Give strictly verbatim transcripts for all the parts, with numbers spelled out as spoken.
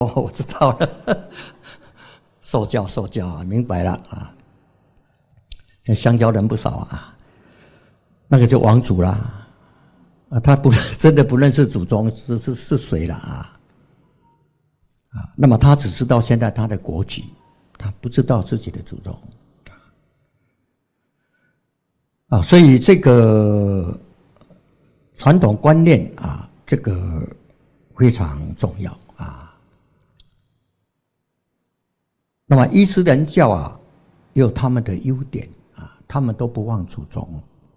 哦，我知道了，受教受教啊，明白了啊。香蕉人不少啊，那个就王族啦，啊，他不真的不认识祖宗是是是谁了啊？啊，那么他只知道现在他的国籍，他不知道自己的祖宗啊，所以这个传统观念啊，这个非常重要啊。那么伊斯兰教啊，也有他们的优点啊，他们都不忘祖宗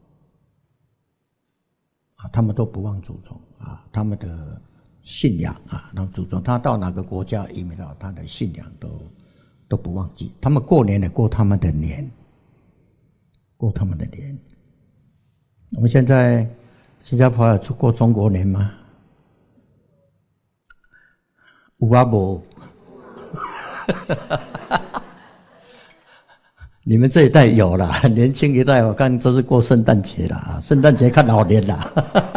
啊，他们都不忘祖宗啊，他们的信仰啊，他们祖宗，他到哪个国家移民到，他的信仰都都不忘记。他们过年的过他们的年，过他们的年。我们现在新加坡有过中国年吗？有啊无？你们这一代有啦，年轻一代我看都是过圣诞节啦，圣诞节看老年啦，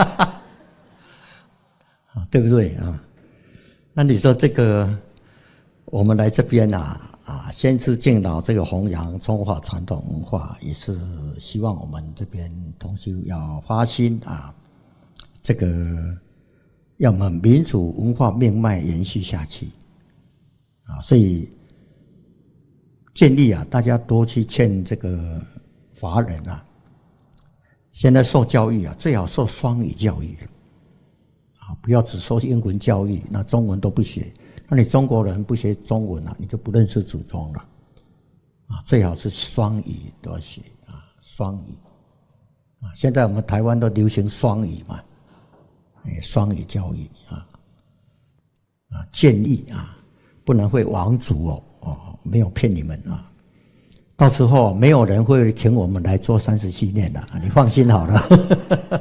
对不对啊？那你说这个，我们来这边啊啊，先是敬老这个弘扬中华传统文化，也是希望我们这边同修要发心啊，这个要我们民族文化命脉延续下去啊，所以。建议啊，大家多去劝这个华人啊，现在受教育啊，最好受双语教育啊，不要只受英文教育，那中文都不学，那你中国人不学中文啊，你就不认识祖宗了啊，最好是双语都要学啊，双语啊，现在我们台湾都流行双语嘛，哎，双语教育啊啊，建议啊，不能会亡族哦。哦，没有骗你们啊！到时候没有人会请我们来做三十七年的，你放心好了。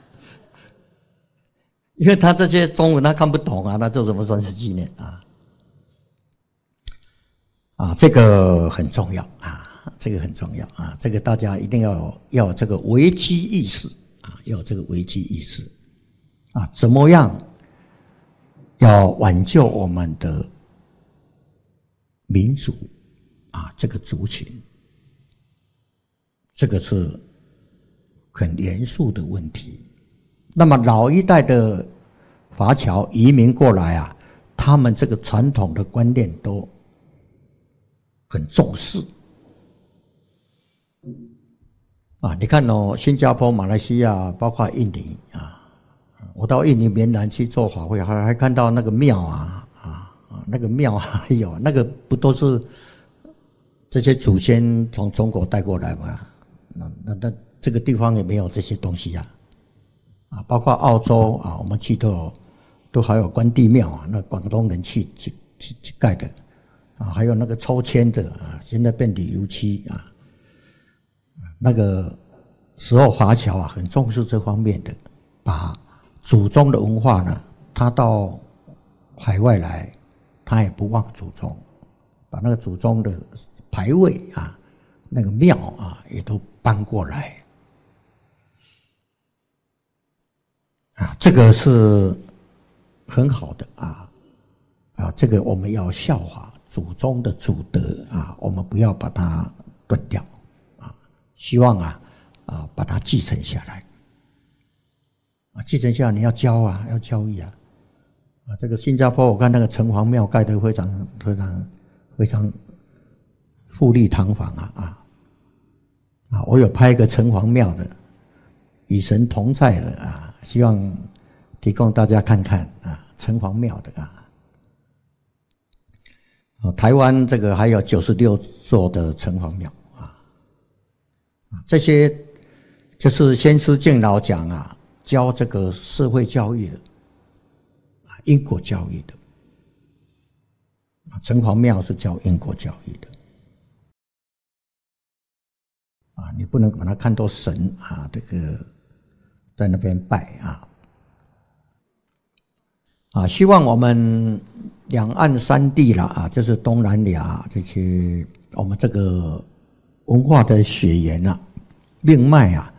因为他这些中文他看不懂啊，那做什么三十七年啊？啊，这个很重要啊，这个很重要啊，这个大家一定要有要有这个危机意识啊，要有这个危机意识啊，怎么样要挽救我们的民族啊，这个族群，这个是很严肃的问题。那么老一代的华侨移民过来啊，他们这个传统的观念都很重视啊。你看哦，新加坡、马来西亚，包括印尼啊，我到印尼棉兰去做法会，还还看到那个庙啊。那个庙还有那个不都是这些祖先从中国带过来吗？那那那这个地方也没有这些东西啊，啊，包括澳洲啊，我们去都都还有关帝庙啊，那广东人去去去去盖的啊，还有那个抽签的啊，现在变旅游区啊，那个时候华侨啊很重视这方面的，把祖宗的文化呢，他到海外来。他也不忘祖宗，把那个祖宗的牌位啊、那个庙啊，也都搬过来啊，这个是很好的啊啊，这个我们要效法祖宗的祖德啊，我们不要把它断掉啊，希望啊啊把它继承下来啊，继承下来你要教啊，要教育啊。啊，这个新加坡我看那个城隍庙盖得非常非常非常富丽堂皇啊啊啊！我有拍一个城隍庙的，与神同在的啊，希望提供大家看看啊，城隍庙的啊。啊，台湾这个还有九十六座的城隍庙啊，这些就是先师敬老讲啊，教这个社会教育的。因果教育的，城隍庙是教因果教育的，啊，你不能把它看作神啊，这个在那边拜啊，啊，希望我们两岸三地啦啊，就是东南亚这些我们这个文化的血缘啊、命脉啊，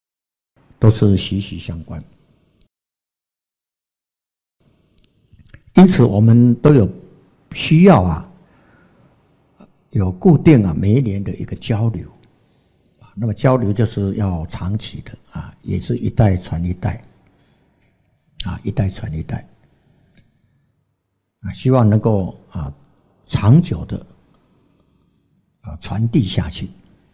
都是息息相关。 因此我们都有需要啊，有固定啊每一年的一个交流。那么交流就是要长期的啊，也是一代传一代，啊，一代传一代，啊，希望能够啊长久的啊传递下去，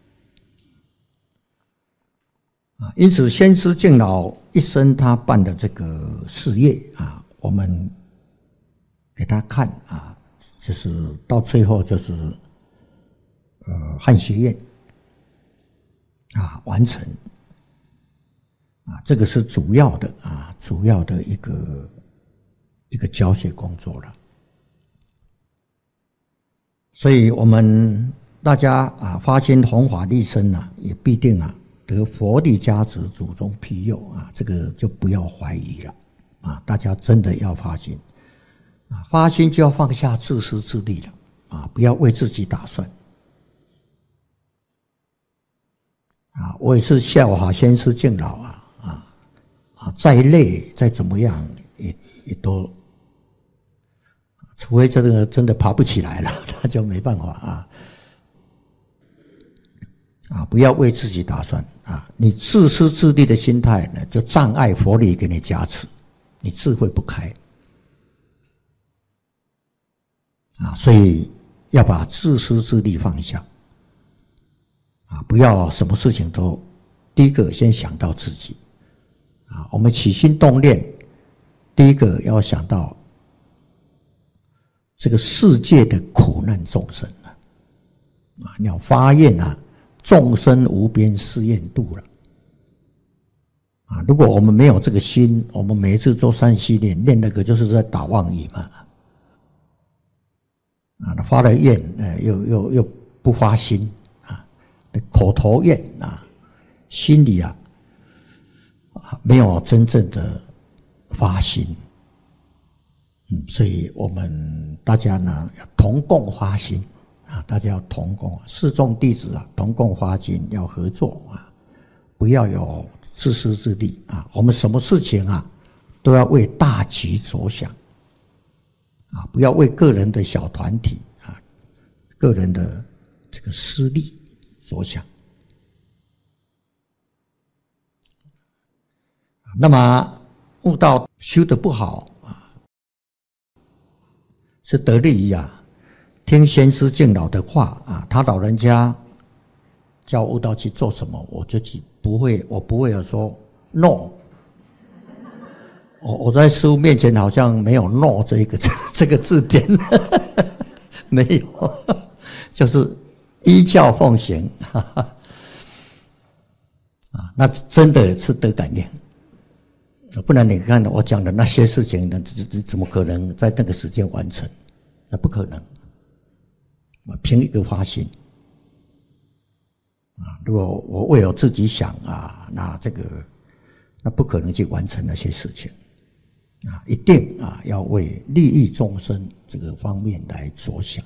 啊，因此先师敬老一生他办的这个事业啊，我们给他看啊，就是到最后就是呃汉学院。啊，完成啊，这个是主要的啊，主要的一个一个教学工作了。所以我们大家啊，发心弘法利生啊，也必定啊得佛力加持，祖宗庇佑啊，这个就不要怀疑了啊！大家真的要发心啊，发心就要放下自私自利了啊，不要为自己打算。啊，我也是效法先师敬老啊，啊啊，再累再怎么样，也也都，除非这个真的爬不起来了，那就没办法啊。啊，不要为自己打算啊！你自私自利的心态呢，就障碍佛力给你加持，你智慧不开啊，所以要把自私自利放下。啊，不要什么事情都第一个先想到自己啊！我们起心动念，第一个要想到这个世界的苦难众生了啊！你要发愿啊，众生无边誓愿度了啊！如果我们没有这个心，我们每一次做三系列念那个，就是在打妄语嘛啊！发了愿，呃，又又又不发心。口头愿啊，心里啊啊没有真正的发心，嗯，所以我们大家呢要同共发心啊，大家要同共，四众弟子啊同共发心，要合作啊，不要有自私自利啊。我们什么事情啊都要为大局着想啊，不要为个人的小团体啊、个人的这个私利着想。那么悟道修得不好啊，是得利于啊听先师敬老的话啊，他老人家叫悟道去做什么，我就不会，我不会有说 no。我我在师父面前好像没有 no 这一个这个字典，没有，就是依教奉行，哈哈啊，那真的是得感应。不然你看我讲的那些事情，那怎么可能在那个时间完成？那不可能。凭一个发心啊，如果我为我自己想啊，那这个那不可能去完成那些事情啊，一定啊要为利益众生这个方面来着想。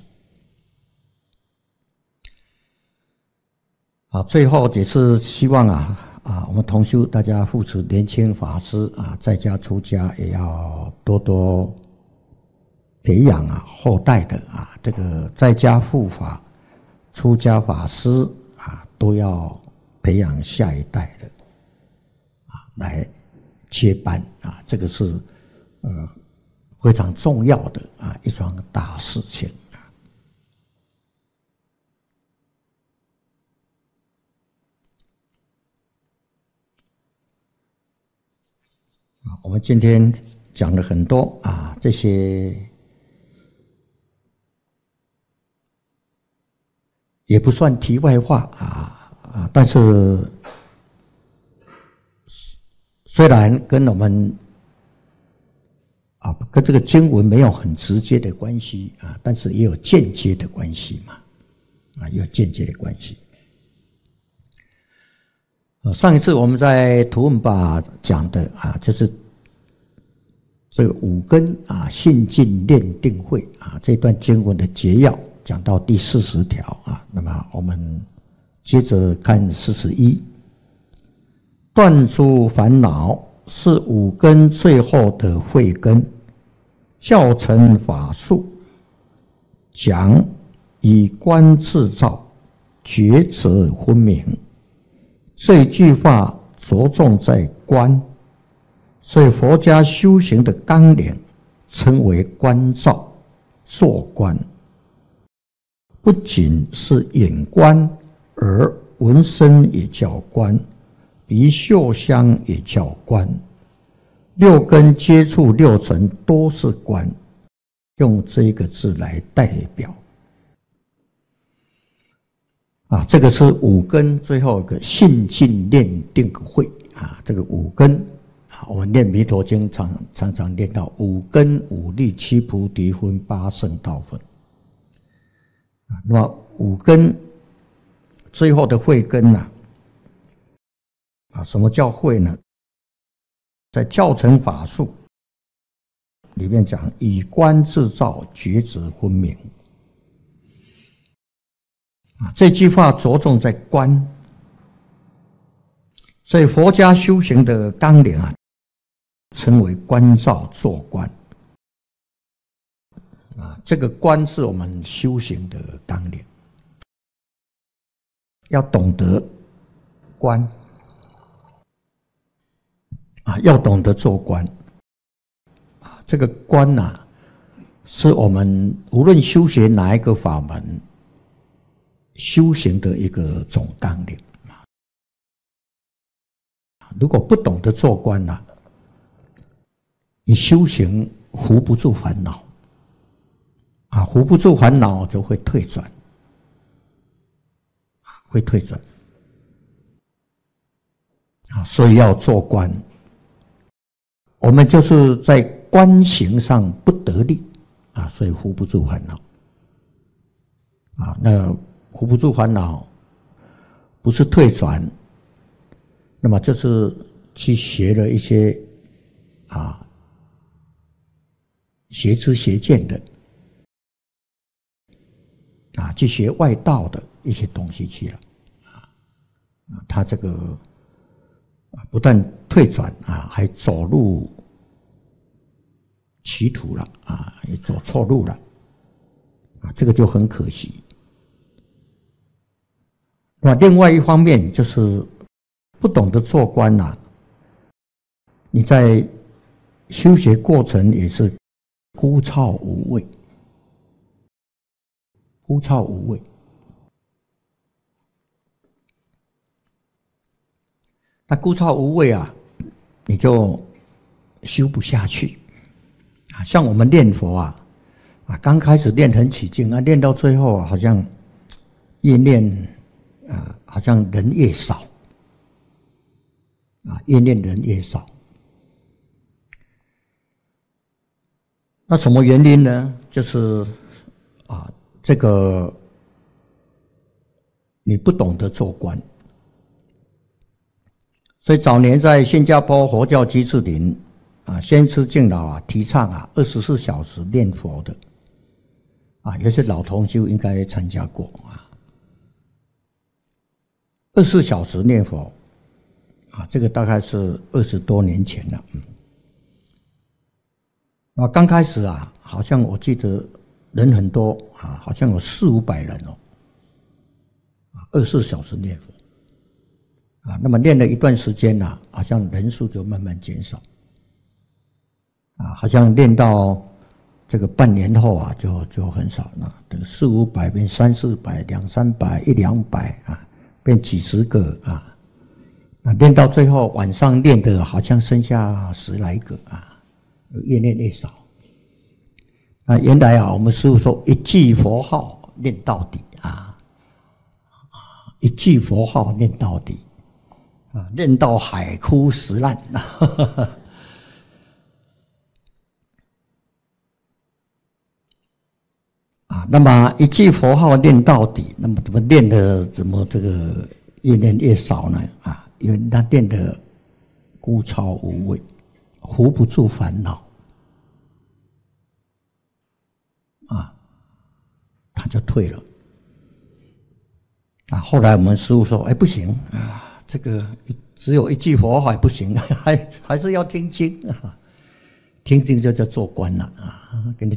好，最后也是希望啊。啊，我们同修大家扶持年轻法师啊，在家出家也要多多培养啊后代的啊，这个在家护法、出家法师啊，都要培养下一代的啊来接班啊，这个是呃非常重要的啊一桩大事情。我们今天讲了很多啊，这些也不算题外话啊啊，但是虽然跟我们啊跟这个经文没有很直接的关系啊，但是也有间接的关系嘛，啊，也有间接的关系。上一次我们在图文吧讲的啊，就是这个五根啊信进念定慧啊这段经文的节要，讲到第四十条啊。那么我们接着看四十一，断诸烦恼是五根最后的慧根教成法术讲以观自照，觉则分明。这句话着重在观，所以佛家修行的纲领称为观照、坐观。不仅是眼观，而闻声也叫观，鼻嗅香也叫观，六根接触六尘都是观，用这个字来代表。啊，这个是五根最后一个信尽念定慧啊，这个五根啊，我们念弥陀经常常常念到五根五力七菩提分八圣道分。啊，那么五根最后的慧根呢？啊，什么叫慧呢？在教成法术里面讲，以观自照，觉则分明。啊，这句话着重在观，所以佛家修行的纲领啊，称为观照坐观。啊，这个观是我们修行的纲领，要懂得观，啊，要懂得做观。啊，这个观呐、啊，是我们无论修学哪一个法门，修行的一个总纲领。如果不懂得做观呐、啊，你修行扶不住烦恼。啊，扶不住烦恼就会退转，会退转。啊，所以要做观。我们就是在观行上不得力，啊，所以扶不住烦恼。啊，那扶不住烦恼，不是退转，那么就是去学了一些啊邪知邪见的。啊，去学外道的一些东西去了，啊，他这个不但退转啊，还走入歧途了啊，也走错路了，啊，这个就很可惜。那另外一方面就是不懂得做观呐、啊，你在修学过程也是枯燥无味。枯燥无味，那枯燥无味啊，你就修不下去啊。像我们念佛啊，啊，刚开始练很起劲啊，练到最后啊，好像越练啊，好像人越少啊，越练人越少。那什么原因呢？就是啊。这个你不懂得做观，所以早年在新加坡佛教鸡翅林啊，先知敬老啊提倡啊二十四小时念佛的啊，有些老同修应该参加过啊。二十四小时念佛啊，这个大概是二十多年前了，嗯。啊，刚开始啊，好像我记得。人很多啊，好像有四五百人哦，啊，二十四小时念佛，啊，那么念了一段时间呐、啊，好像人数就慢慢减少，啊，好像练到这个半年后啊，就就很少了，这个四五百变三四百、两三百、一两百啊，变几十个啊，啊，练到最后晚上练的好像剩下十来个啊，越练越少。啊，原来啊，我们师父说一句佛号念到底啊，一句佛号念到底啊，念到海枯石烂啊。那么一句佛号念到底，那么怎么念的怎么这个越念越少呢？啊，因为他念的枯燥无味，扶不住烦恼。啊，他就退了。啊，后来我们师父说：“哎，不行啊，这个只有一句佛号还不行，还还是要听经啊， 听经就叫做观了啊，跟你